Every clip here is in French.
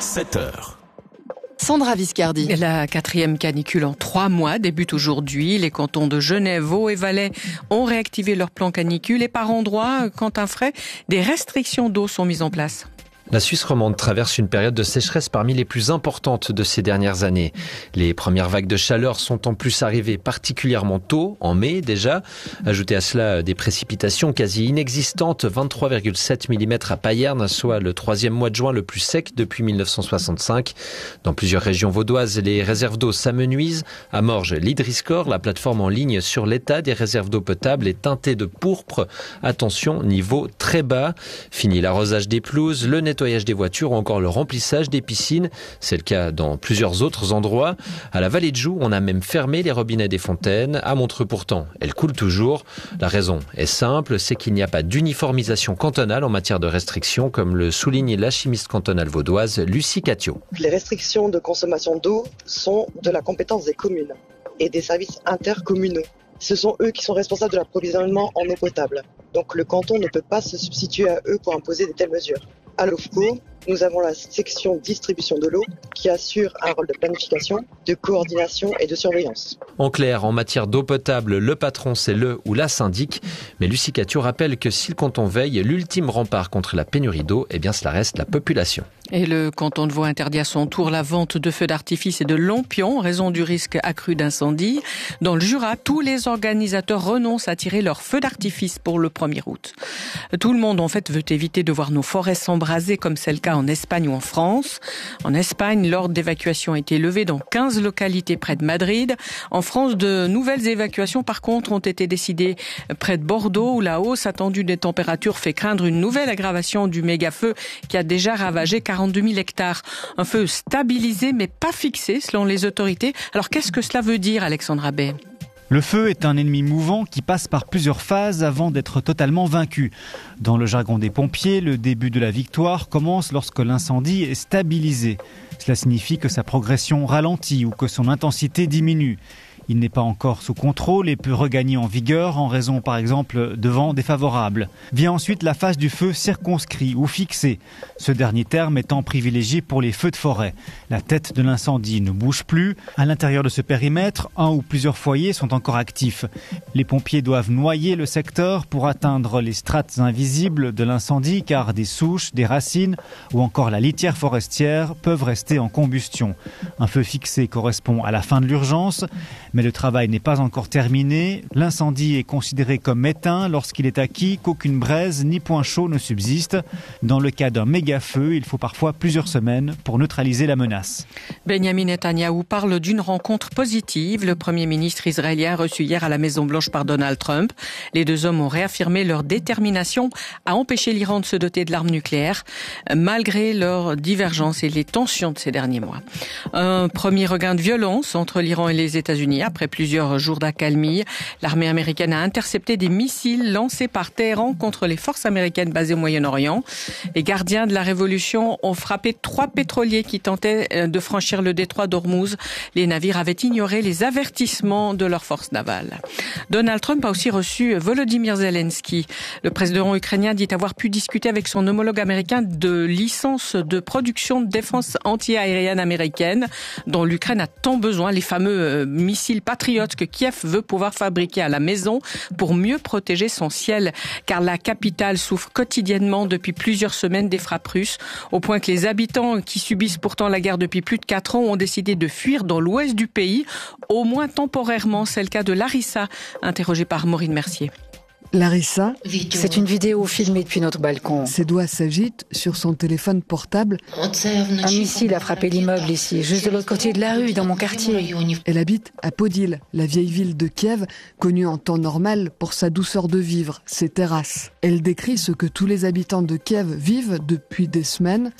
7h. Sandra Viscardi. La 4e canicule en 3 mois débute aujourd'hui. Les cantons de Genève, Vaud et Valais ont réactivé leur plan canicule et par endroits, Quentin Fray, des restrictions d'eau sont mises en place. La Suisse romande traverse une période de sécheresse parmi les plus importantes de ces dernières années. Les premières vagues de chaleur sont en plus arrivées particulièrement tôt, en mai déjà. Ajoutez à cela des précipitations quasi inexistantes, 23,7 mm à Payerne, soit le 3e mois de juin le plus sec depuis 1965. Dans plusieurs régions vaudoises, les réserves d'eau s'amenuisent. À Morges, l'Hydriscore, la plateforme en ligne sur l'état des réserves d'eau potable, est teintée de pourpre. Attention, niveau très bas. Fini l'arrosage des pelouses, le nettoyage des voitures ou encore le remplissage des piscines. C'est le cas dans plusieurs autres endroits. À la Vallée de Joux, on a même fermé les robinets des fontaines. À Montreux pourtant, elles coulent toujours. La raison est simple, c'est qu'il n'y a pas d'uniformisation cantonale en matière de restrictions, comme le souligne la chimiste cantonale vaudoise Lucie Catio. Les restrictions de consommation d'eau sont de la compétence des communes et des services intercommunaux. Ce sont eux qui sont responsables de l'approvisionnement en eau potable. Donc le canton ne peut pas se substituer à eux pour imposer de telles mesures. À l'OFCO, nous avons la section distribution de l'eau qui assure un rôle de planification, de coordination et de surveillance. En clair, en matière d'eau potable, le patron c'est le ou la syndic. Mais Lucie Catio rappelle que si le canton veille, l'ultime rempart contre la pénurie d'eau, eh bien cela reste la population. Et le canton de Vaud interdit à son tour la vente de feux d'artifice et de lampions en raison du risque accru d'incendie. Dans le Jura, tous les organisateurs renoncent à tirer leurs feux d'artifice pour le 1er août. Tout le monde en fait veut éviter de voir nos forêts s'embraser comme c'est le cas en Espagne ou en France. En Espagne, l'ordre d'évacuation a été levé dans 15 localités près de Madrid. En France, de nouvelles évacuations par contre ont été décidées près de Bordeaux où la hausse attendue des températures fait craindre une nouvelle aggravation du méga-feu qui a déjà ravagé 42 000 hectares. Un feu stabilisé mais pas fixé selon les autorités. Alors qu'est-ce que cela veut dire, Alexandre Abbé ? Le feu est un ennemi mouvant qui passe par plusieurs phases avant d'être totalement vaincu. Dans le jargon des pompiers, le début de la victoire commence lorsque l'incendie est stabilisé. Cela signifie que sa progression ralentit ou que son intensité diminue. Il n'est pas encore sous contrôle et peut regagner en vigueur en raison par exemple de vents défavorables. Vient ensuite la phase du feu circonscrit ou fixé. Ce dernier terme étant privilégié pour les feux de forêt. La tête de l'incendie ne bouge plus. À l'intérieur de ce périmètre, un ou plusieurs foyers sont encore actifs. Les pompiers doivent noyer le secteur pour atteindre les strates invisibles de l'incendie car des souches, des racines ou encore la litière forestière peuvent rester en combustion. Un feu fixé correspond à la fin de l'urgence. Mais le travail n'est pas encore terminé. L'incendie est considéré comme éteint lorsqu'il est acquis qu'aucune braise ni point chaud ne subsiste. Dans le cas d'un méga-feu, il faut parfois plusieurs semaines pour neutraliser la menace. Benjamin Netanyahou parle d'une rencontre positive. Le Premier ministre israélien reçu hier à la Maison-Blanche par Donald Trump. Les deux hommes ont réaffirmé leur détermination à empêcher l'Iran de se doter de l'arme nucléaire, malgré leurs divergences et les tensions de ces derniers mois. Un premier regain de violence entre l'Iran et les États-Unis. Après plusieurs jours d'accalmie, l'armée américaine a intercepté des missiles lancés par Téhéran contre les forces américaines basées au Moyen-Orient. Les gardiens de la révolution ont frappé 3 pétroliers qui tentaient de franchir le détroit d'Ormuz. Les navires avaient ignoré les avertissements de leurs forces navales. Donald Trump a aussi reçu Volodymyr Zelensky. Le président ukrainien dit avoir pu discuter avec son homologue américain de licences de production de défense anti-aérienne américaine dont l'Ukraine a tant besoin, les fameux missiles patriotes que Kiev veut pouvoir fabriquer à la maison pour mieux protéger son ciel, car la capitale souffre quotidiennement depuis plusieurs semaines des frappes russes, au point que les habitants qui subissent pourtant la guerre depuis plus de 4 ans ont décidé de fuir dans l'ouest du pays, au moins temporairement. C'est le cas de Larissa, interrogée par Maureen Mercier. Larissa, c'est une vidéo filmée depuis notre balcon. ses doigts s'agitent sur son téléphone portable. Un missile a frappé l'immeuble ici, juste de l'autre côté de la rue, dans mon quartier. Elle habite à Podil, la vieille ville de Kiev, connue en temps normal pour sa douceur de vivre, ses terrasses. Elle décrit ce que tous les habitants de Kiev vivent depuis des semaines.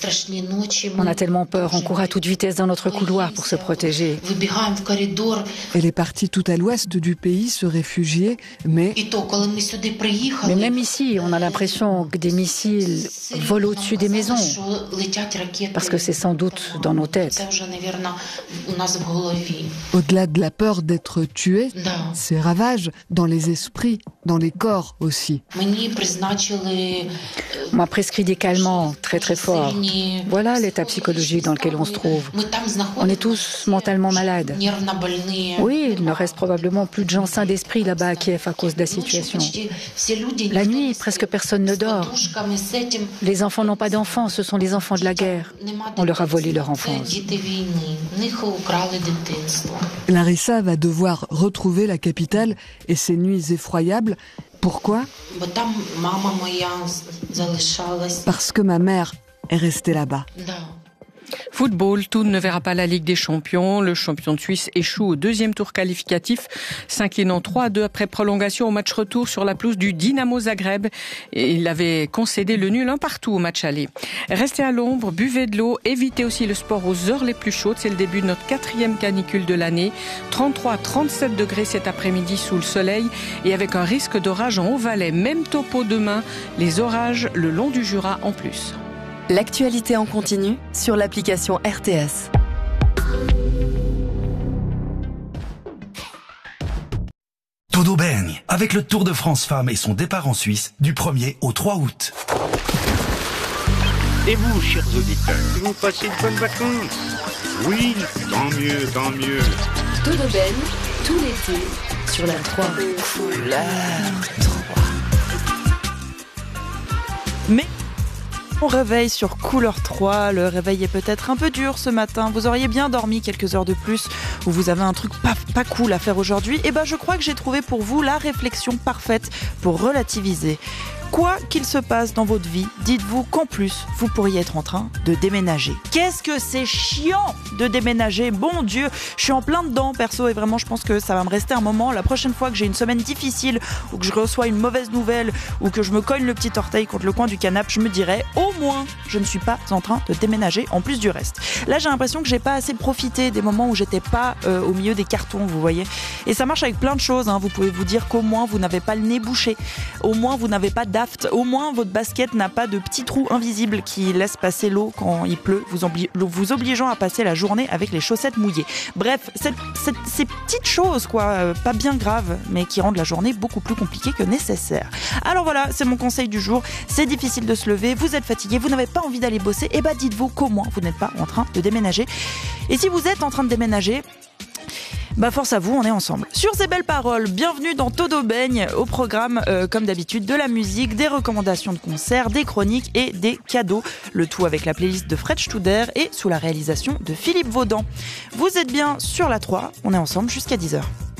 On a tellement peur, on court à toute vitesse dans notre couloir pour se protéger. Elle est partie tout à l'ouest du pays se réfugier, mais Mais même ici, on a l'impression que des missiles volent au-dessus des maisons, parce que c'est sans doute dans nos têtes. Au-delà de la peur d'être tué, ces ravages dans les esprits, dans les corps aussi. On m'a prescrit des calmants très très forts. Voilà l'état psychologique dans lequel on se trouve. On est tous mentalement malades. Oui, il ne reste probablement plus de gens sains d'esprit là-bas à Kiev à cause de la situation. La nuit, presque personne ne dort. Les enfants n'ont pas d'enfants, ce sont les enfants de la guerre. On leur a volé leur enfance. Larissa va devoir retrouver la capitale et ses nuits effroyables. Pourquoi ? Parce que ma mère est restée là-bas. Football, Thun ne verra pas la Ligue des Champions. Le champion de Suisse échoue au deuxième tour qualificatif, s'inclinant 3-2 après prolongation au match retour sur la pelouse du Dynamo Zagreb. Et il avait concédé le nul 1-1 au match aller. Restez à l'ombre, buvez de l'eau, évitez aussi le sport aux heures les plus chaudes. C'est le début de notre 4e canicule de l'année. 33-37 degrés cet après-midi sous le soleil et avec un risque d'orage en Haut-Valais. Même topo demain, les orages le long du Jura en plus. L'actualité en continu sur l'application RTS. Todo baigne avec le Tour de France Femmes et son départ en Suisse du 1er au 3 août. Et vous, chers auditeurs, vous passez de bonnes vacances? Oui, tant mieux, tant mieux. Todo baigne tout l'été sur la 3. Couleur 3. Mais on réveille sur Couleur 3, le réveil est peut-être un peu dur ce matin, vous auriez bien dormi quelques heures de plus ou vous avez un truc pas cool à faire aujourd'hui, et je crois que j'ai trouvé pour vous la réflexion parfaite pour relativiser. Quoi qu'il se passe dans votre vie, dites-vous qu'en plus, vous pourriez être en train de déménager. Qu'est-ce que c'est chiant de déménager, bon Dieu, je suis en plein dedans perso et vraiment je pense que ça va me rester un moment. La prochaine fois que j'ai une semaine difficile ou que je reçois une mauvaise nouvelle ou que je me cogne le petit orteil contre le coin du canapé, je me dirais au moins je ne suis pas en train de déménager en plus du reste. Là j'ai l'impression que j'ai pas assez profité des moments où j'étais pas au milieu des cartons, vous voyez. Et ça marche avec plein de choses, hein. Vous pouvez vous dire qu'au moins vous n'avez pas le nez bouché, au moins vous n'avez pas au moins votre basket n'a pas de petits trous invisibles qui laissent passer l'eau quand il pleut, vous obligeant à passer la journée avec les chaussettes mouillées. Bref, ces petites choses pas bien graves, mais qui rendent la journée beaucoup plus compliquée que nécessaire. Alors voilà, c'est mon conseil du jour. C'est difficile de se lever, vous êtes fatigué, vous n'avez pas envie d'aller bosser, et dites-vous qu'au moins vous n'êtes pas en train de déménager. Et si vous êtes en train de déménager, force à vous, on est ensemble. Sur ces belles paroles, bienvenue dans Todo baigne, au programme, comme d'habitude, de la musique, des recommandations de concerts, des chroniques et des cadeaux. Le tout avec la playlist de Fred Studer et sous la réalisation de Philippe Vaudan. Vous êtes bien sur la 3, on est ensemble jusqu'à 10h.